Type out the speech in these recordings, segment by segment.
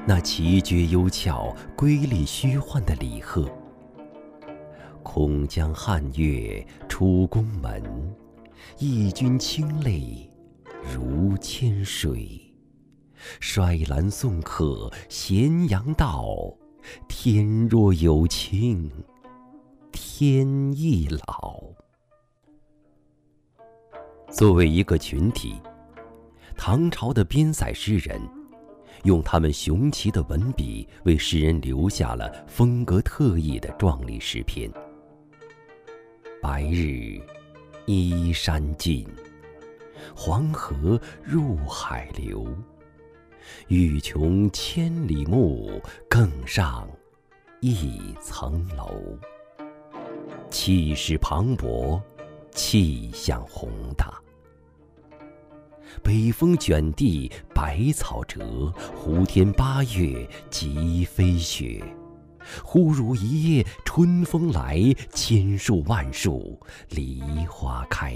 那奇绝幽峭、瑰丽虚幻的礼贺。空江汉月出宫门，义军清泪如千水。衰兰送客咸阳道，天若有情天亦老。作为一个群体，唐朝的边塞诗人用他们雄奇的文笔，为世人留下了风格特异的壮丽诗篇。白日依山尽，黄河入海流。欲穷千里目，更上一层楼。气势磅礴，气象宏大。北风卷地百草折，胡天八月即飞雪。忽如一夜春风来，千树万树梨花开。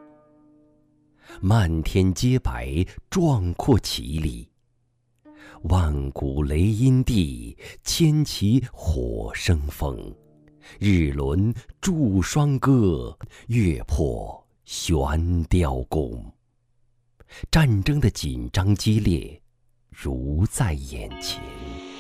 漫天皆白，壮阔绮丽。万古雷音地，千骑火生风。日轮祝双歌，月破悬雕弓。战争的紧张激烈，如在眼前。